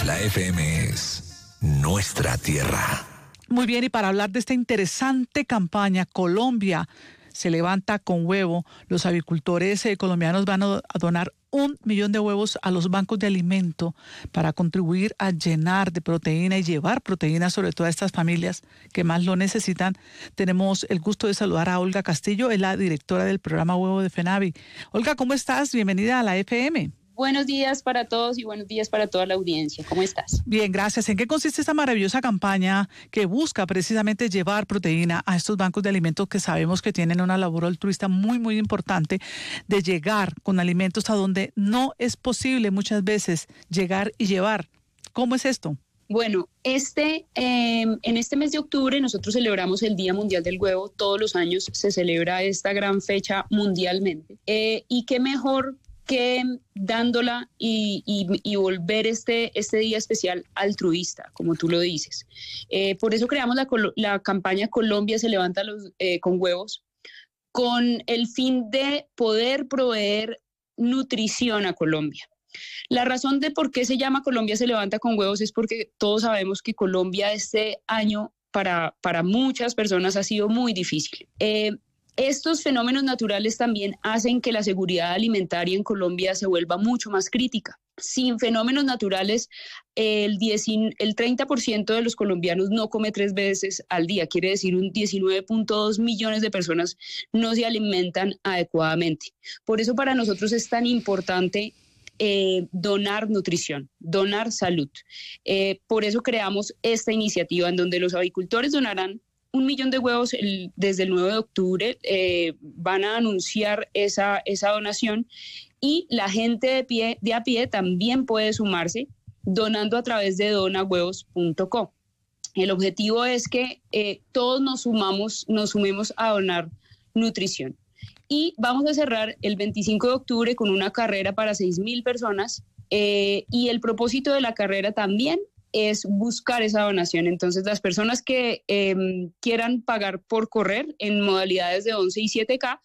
La FM es nuestra tierra. Muy bien, y para hablar de esta interesante campaña, Colombia se levanta con huevo. Los avicultores colombianos van a donar 1 millón de huevos a los bancos de alimento para contribuir a llenar de proteína y llevar proteína sobre todo a estas familias que más lo necesitan. Tenemos el gusto de saludar a Olga Castillo, es la directora del programa Huevo de FENAVI. Olga, ¿cómo estás? Bienvenida a la FM. Buenos días para todos y buenos días para toda la audiencia. ¿Cómo estás? Bien, gracias. ¿En qué consiste esta maravillosa campaña que busca precisamente llevar proteína a estos bancos de alimentos que sabemos que tienen una labor altruista muy, muy importante de llegar con alimentos a donde no es posible muchas veces llegar y llevar? ¿Cómo es esto? Bueno, en este mes de octubre nosotros celebramos el Día Mundial del Huevo. Todos los años se celebra esta gran fecha mundialmente. Y qué mejor que dándola y volver este día especial altruista, como tú lo dices. Por eso creamos la campaña Colombia se levanta con huevos, con el fin de poder proveer nutrición a Colombia. La razón de por qué se llama Colombia se levanta con huevos es porque todos sabemos que Colombia este año para muchas personas ha sido muy difícil. Estos fenómenos naturales también hacen que la seguridad alimentaria en Colombia se vuelva mucho más crítica. Sin fenómenos naturales, el 30% de los colombianos no come 3 veces al día. Quiere decir, 19.2 millones de personas no se alimentan adecuadamente. Por eso para nosotros es tan importante donar nutrición, donar salud. Por eso creamos esta iniciativa en donde los avicultores donarán 1 millón de huevos desde el 9 de octubre, van a anunciar esa donación y la gente de a pie también puede sumarse donando a través de donahuevos.co. El objetivo es que todos nos sumemos a donar nutrición. Y vamos a cerrar el 25 de octubre con una carrera para 6,000 personas y el propósito de la carrera también es buscar esa donación. Entonces, las personas que quieran pagar por correr en modalidades de 11 y 7K,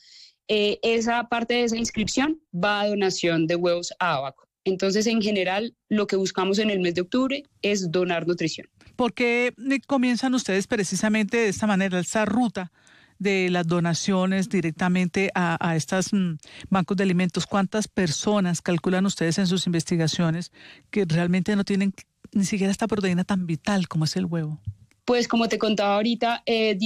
esa parte de esa inscripción va a donación de huevos a Abaco. Entonces, en general, lo que buscamos en el mes de octubre es donar nutrición. ¿Por qué comienzan ustedes precisamente de esta manera, esta ruta de las donaciones directamente a estos bancos de alimentos? ¿Cuántas personas calculan ustedes en sus investigaciones que realmente no tienen ni siquiera esta proteína tan vital como es el huevo? Pues como te contaba ahorita,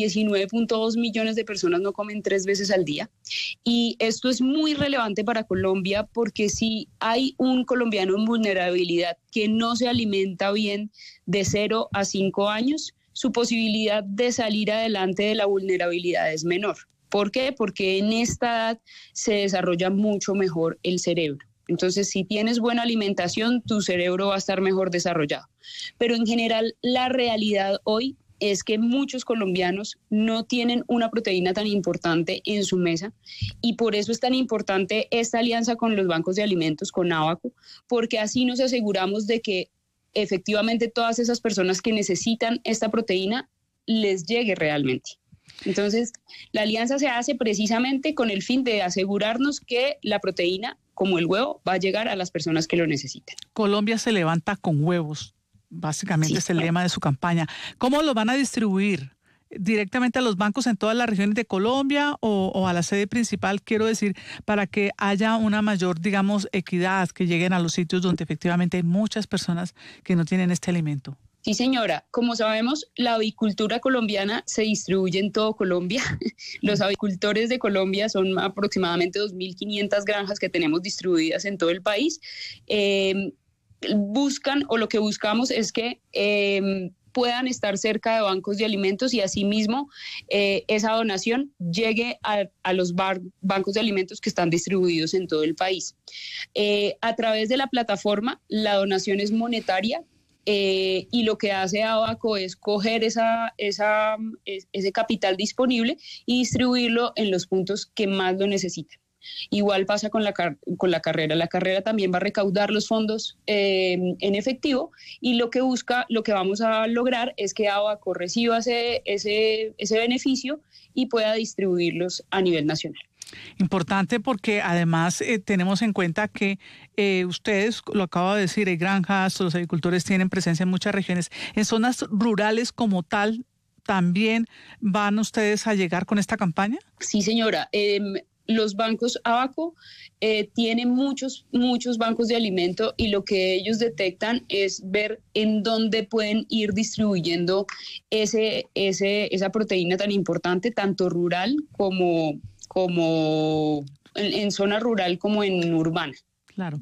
19.2 millones de personas no comen 3 veces al día. Y esto es muy relevante para Colombia porque si hay un colombiano en vulnerabilidad que no se alimenta bien de 0 a 5 años, su posibilidad de salir adelante de la vulnerabilidad es menor. ¿Por qué? Porque en esta edad se desarrolla mucho mejor el cerebro. Entonces, si tienes buena alimentación, tu cerebro va a estar mejor desarrollado. Pero en general, la realidad hoy es que muchos colombianos no tienen una proteína tan importante en su mesa y por eso es tan importante esta alianza con los bancos de alimentos, con Abaco, porque así nos aseguramos de que efectivamente todas esas personas que necesitan esta proteína les llegue realmente. Entonces, la alianza se hace precisamente con el fin de asegurarnos que la proteína, como el huevo, va a llegar a las personas que lo necesitan. Colombia se levanta con huevos, básicamente sí, es el lema de su campaña. ¿Cómo lo van a distribuir? ¿Directamente a los bancos en todas las regiones de Colombia o a la sede principal? Quiero decir, para que haya una mayor, digamos, equidad, que lleguen a los sitios donde efectivamente hay muchas personas que no tienen este alimento. Sí, señora. Como sabemos, la avicultura colombiana se distribuye en todo Colombia. Los avicultores de Colombia son aproximadamente 2.500 granjas que tenemos distribuidas en todo el país. Lo que buscamos es que puedan estar cerca de bancos de alimentos y asimismo esa donación llegue a los bancos de alimentos que están distribuidos en todo el país. A través de la plataforma, la donación es monetaria. Y lo que hace Abaco es coger ese capital disponible y distribuirlo en los puntos que más lo necesitan. Igual pasa con la carrera. La carrera también va a recaudar los fondos en efectivo y lo que vamos a lograr es que Abaco reciba ese beneficio y pueda distribuirlos a nivel nacional. Importante porque además tenemos en cuenta que ustedes, lo acabo de decir, hay granjas, los agricultores tienen presencia en muchas regiones. En zonas rurales como tal, ¿también van ustedes a llegar con esta campaña? Sí, señora. Los bancos Abaco tienen muchos bancos de alimento y lo que ellos detectan es ver en dónde pueden ir distribuyendo esa proteína tan importante, tanto rural como en zona rural como en urbana. Claro.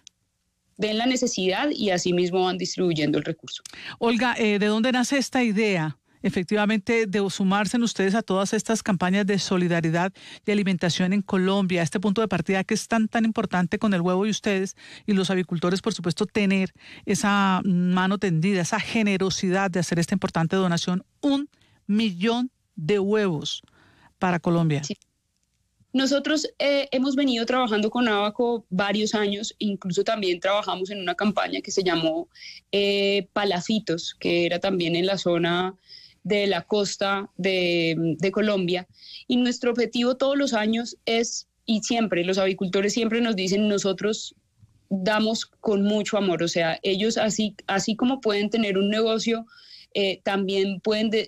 Ven la necesidad y así mismo van distribuyendo el recurso. Olga, ¿de dónde nace esta idea? Efectivamente, de sumarse ustedes a todas estas campañas de solidaridad y alimentación en Colombia, este punto de partida que es tan importante con el huevo y ustedes y los avicultores, por supuesto, tener esa mano tendida, esa generosidad de hacer esta importante donación, 1 millón de huevos para Colombia. Sí. Nosotros hemos venido trabajando con Abaco varios años, incluso también trabajamos en una campaña que se llamó Palafitos, que era también en la zona de la costa de Colombia. Y nuestro objetivo todos los años es, y siempre, los avicultores siempre nos dicen, nosotros damos con mucho amor. O sea, ellos así como pueden tener un negocio, también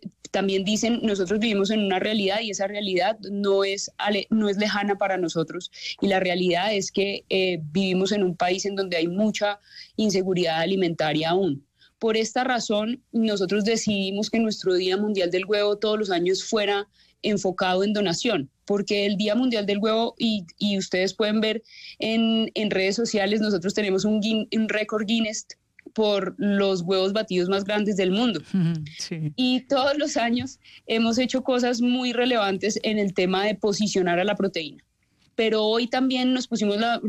dicen, nosotros vivimos en una realidad y esa realidad no es lejana para nosotros. Y la realidad es que vivimos en un país en donde hay mucha inseguridad alimentaria aún. Por esta razón, nosotros decidimos que nuestro Día Mundial del Huevo todos los años fuera enfocado en donación, porque el Día Mundial del Huevo, y ustedes pueden ver en redes sociales, nosotros tenemos un récord Guinness por los huevos batidos más grandes del mundo. Sí. Y todos los años hemos hecho cosas muy relevantes en el tema de posicionar a la proteína. Pero hoy también nos pusimos la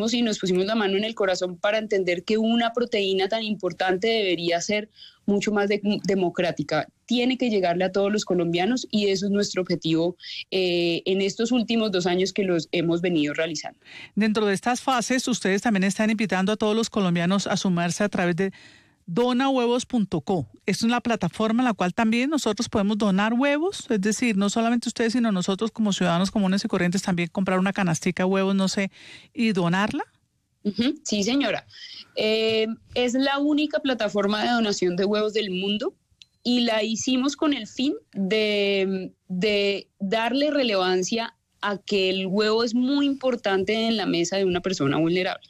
mano en el corazón para entender que una proteína tan importante debería ser mucho más democrática. Tiene que llegarle a todos los colombianos y eso es nuestro objetivo en estos últimos 2 años que los hemos venido realizando. Dentro de estas fases, ustedes también están invitando a todos los colombianos a sumarse a través de donahuevos.co. Es una plataforma en la cual también nosotros podemos donar huevos, es decir, no solamente ustedes, sino nosotros como ciudadanos comunes y corrientes también comprar una canastica de huevos, no sé, y donarla. Sí, señora. Es la única plataforma de donación de huevos del mundo y la hicimos con el fin de darle relevancia a que el huevo es muy importante en la mesa de una persona vulnerable.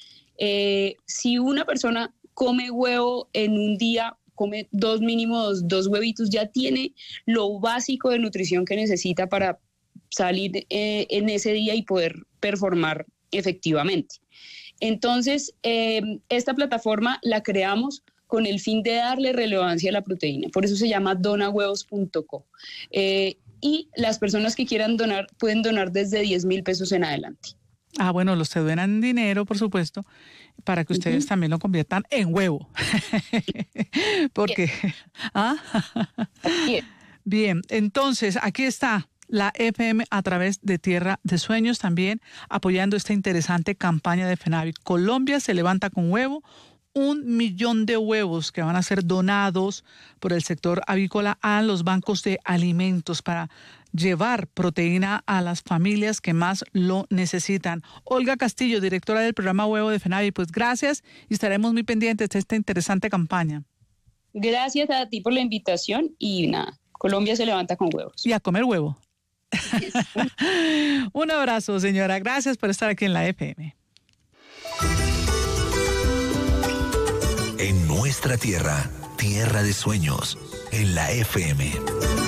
Si una persona come huevo en un día, come mínimo dos huevitos, ya tiene lo básico de nutrición que necesita para salir en ese día y poder performar efectivamente. Entonces, esta plataforma la creamos con el fin de darle relevancia a la proteína. Por eso se llama donahuevos.co. Y las personas que quieran donar pueden donar desde 10,000 pesos en adelante. Bueno, los que donan dinero, por supuesto, para que ustedes también lo conviertan en huevo. Porque, Bien, entonces aquí está la FM a través de Tierra de Sueños también apoyando esta interesante campaña de FENAVI. Colombia se levanta con huevo, 1 millón de huevos que van a ser donados por el sector avícola a los bancos de alimentos para llevar proteína a las familias que más lo necesitan. Olga Castillo, directora del programa Huevo de FENAVI, pues gracias y estaremos muy pendientes de esta interesante campaña. Gracias a ti por la invitación y nada, Colombia se levanta con huevos. Y a comer huevo. Un abrazo, señora. Gracias por estar aquí en la FM. En nuestra tierra, tierra de sueños, en la FM.